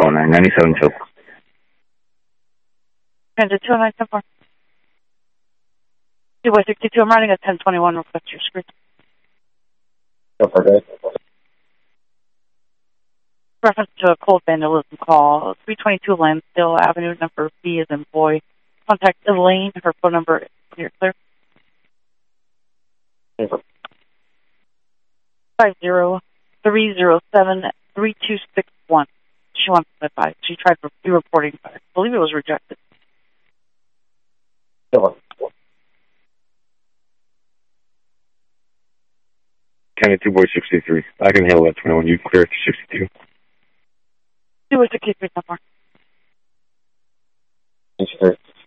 209, 97 Phil. Transit 209, 2 by 62, I'm riding at 1021, request your screen. Reference to a cold vandalism call, 322 Lansdale Avenue, number B as in boy. Contact Elaine, her phone number is clear. 50-307-3261. She wants to advise. She tried reporting, but I believe it was rejected. County 2 boy 63. I can handle that 21. You clear it to 62. 2 by 63, no more.